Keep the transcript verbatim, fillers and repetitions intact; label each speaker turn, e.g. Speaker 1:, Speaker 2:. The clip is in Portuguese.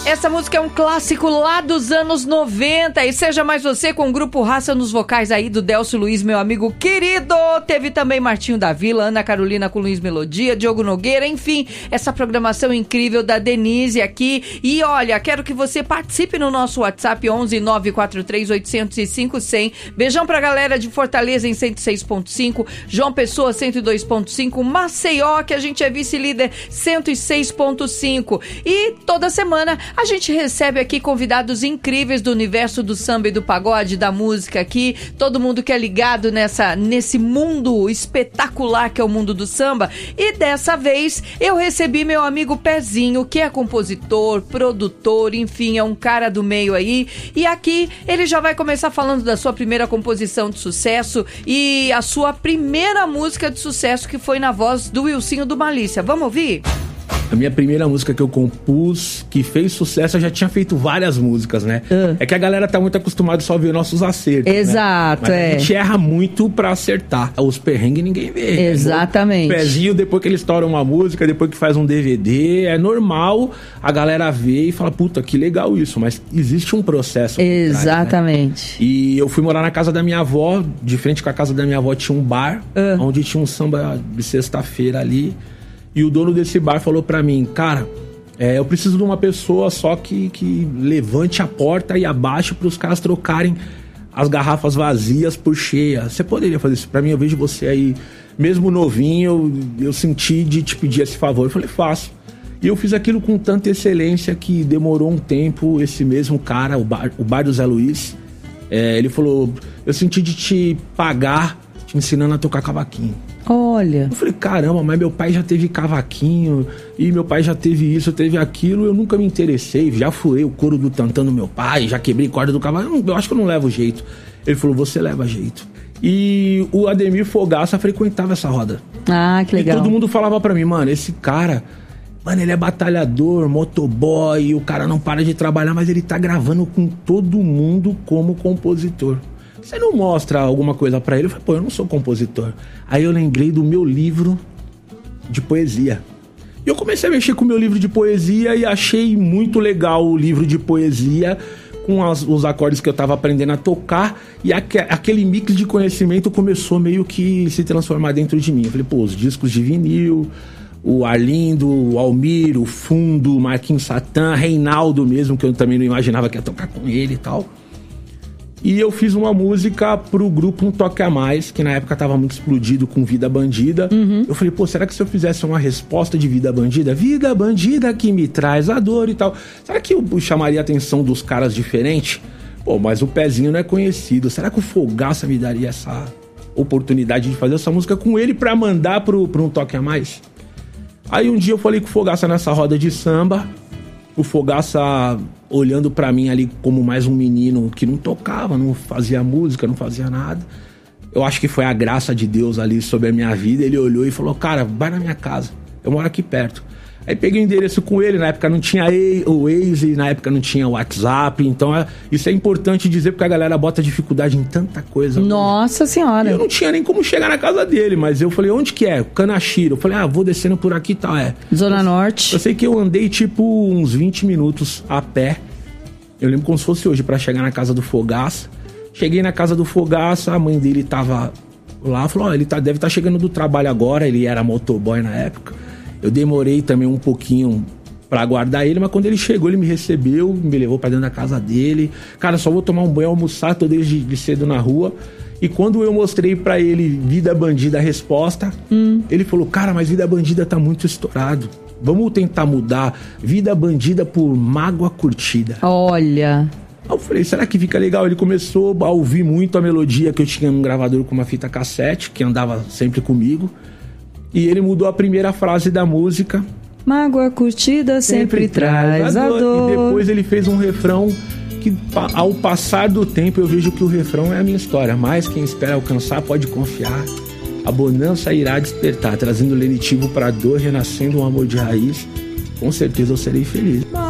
Speaker 1: Essa música é um clássico lá dos anos noventa. E seja mais você com o grupo Raça nos vocais aí do Delcio Luiz, meu amigo querido. Teve também Martinho da Vila, Ana Carolina com Luiz Melodia, Diogo Nogueira, enfim, essa programação incrível da Denise aqui. E olha, quero que você participe no nosso WhatsApp onze nove quatro três oito zero cinco zero zero. Beijão pra galera de Fortaleza em cento e seis ponto cinco, João Pessoa cento e dois ponto cinco, Maceió, que a gente é vice-líder, cento e seis ponto cinco. E toda semana a gente recebe aqui convidados incríveis do universo do samba e do pagode, da música aqui, todo mundo que é ligado nessa, nesse mundo espetacular que é o mundo do samba. E dessa vez eu recebi meu amigo Pezinho, que é compositor, produtor, enfim, é um cara do meio aí. E aqui ele já vai começar falando da sua primeira composição de sucesso e a sua primeira música de sucesso, que foi na voz do Wilsinho do Malícia. Vamos ouvir?
Speaker 2: A minha primeira música que eu compus, que fez sucesso, eu já tinha feito várias músicas, né? Uh. É que a galera tá muito acostumada só a ver nossos acertos,
Speaker 1: exato,
Speaker 2: né? Mas
Speaker 1: é.
Speaker 2: a gente erra muito pra acertar. Os perrengues ninguém vê.
Speaker 1: Exatamente.
Speaker 2: O Pezinho, depois que ele estoura uma música, depois que faz um D V D, é normal a galera ver e fala, puta, que legal isso. Mas existe um processo.
Speaker 1: Exatamente.
Speaker 2: Trás, né? E eu fui morar na casa da minha avó, de frente com a casa da minha avó tinha um bar, uh. onde tinha um samba de sexta-feira ali. E o dono desse bar falou pra mim, cara, é, eu preciso de uma pessoa só que, que levante a porta e abaixe pros caras trocarem as garrafas vazias por cheia. Você poderia fazer isso pra mim? Eu vejo você aí, mesmo novinho, eu, eu senti de te pedir esse favor. Eu falei, faço. E eu fiz aquilo com tanta excelência que demorou um tempo. Esse mesmo cara, o bar, o bar do Zé Luiz, é, ele falou, eu senti de te pagar, te ensinando a tocar cavaquinho.
Speaker 1: Olha.
Speaker 2: Eu falei, caramba, mas meu pai já teve cavaquinho, e meu pai já teve isso, teve aquilo, eu nunca me interessei, já furei o couro do tantão do meu pai, já quebrei corda do cavalo, eu, eu acho que eu não levo jeito. Ele falou, você leva jeito. E o Ademir Fogaça frequentava essa roda.
Speaker 1: Ah, que legal.
Speaker 2: E todo mundo falava pra mim, mano, esse cara, mano, ele é batalhador, motoboy, o cara não para de trabalhar, mas ele tá gravando com todo mundo como compositor. Você não mostra alguma coisa pra ele? Eu falei, pô, eu não sou compositor. Aí eu lembrei do meu livro de poesia. E eu comecei a mexer com o meu livro de poesia e achei muito legal o livro de poesia com as, os acordes que eu tava aprendendo a tocar. E aque, aquele mix de conhecimento começou meio que se transformar dentro de mim. Eu falei, pô, os discos de vinil, o Arlindo, o Almir, o Fundo, o Marquinhos Satã, Reinaldo mesmo, que eu também não imaginava que ia tocar com ele e tal. E eu fiz uma música pro grupo Um Toque a Mais, que na época tava muito explodido com Vida Bandida. Uhum. Eu falei, pô, será que se eu fizesse uma resposta de Vida Bandida? Vida bandida que me traz a dor e tal. Será que eu chamaria a atenção dos caras diferentes? Pô, mas o Pezinho não é conhecido. Será que o Fogaça me daria essa oportunidade de fazer essa música com ele pra mandar pro, pro Um Toque a Mais? Aí um dia eu falei com o Fogaça nessa roda de samba. O Fogaça olhando pra mim ali como mais um menino que não tocava, não fazia música, não fazia nada. Eu acho que foi a graça de Deus ali sobre a minha vida. Ele olhou e falou, cara, vai na minha casa, eu moro aqui perto. Aí peguei o endereço com ele, na época não tinha o Waze, na época não tinha o WhatsApp, então é, isso é importante dizer porque a galera bota dificuldade em tanta coisa.
Speaker 1: Nossa senhora.
Speaker 2: E eu não tinha nem como chegar na casa dele, mas eu falei, onde que é? Canachiro. Eu falei, ah, vou descendo por aqui e tal, é.
Speaker 1: Zona
Speaker 2: eu,
Speaker 1: Norte.
Speaker 2: Eu sei que eu andei tipo uns vinte minutos a pé, eu lembro como se fosse hoje, pra chegar na casa do Fogaça. Cheguei na casa do Fogaça, a mãe dele tava lá, falou, ó, oh, ele tá, deve estar tá chegando do trabalho agora, ele era motoboy na época. Eu demorei também um pouquinho pra aguardar ele, mas quando ele chegou, ele me recebeu, me levou pra dentro da casa dele. Cara, só vou tomar um banho, almoçar, tô desde de cedo na rua. E quando eu mostrei pra ele Vida Bandida, a resposta, hum. ele falou, cara, mas Vida Bandida tá muito estourado. Vamos tentar mudar Vida Bandida por Mágoa Curtida.
Speaker 1: Olha.
Speaker 2: Aí eu falei, será que fica legal? Ele começou a ouvir muito a melodia que eu tinha num gravador com uma fita cassete, que andava sempre comigo. E ele mudou a primeira frase da música.
Speaker 1: Mágoa curtida sempre, sempre traz a dor. dor.
Speaker 2: E depois ele fez um refrão que, ao passar do tempo, eu vejo que o refrão é a minha história. Mas quem espera alcançar pode confiar. A bonança irá despertar, trazendo lenitivo pra dor, renascendo um amor de raiz. Com certeza eu serei feliz.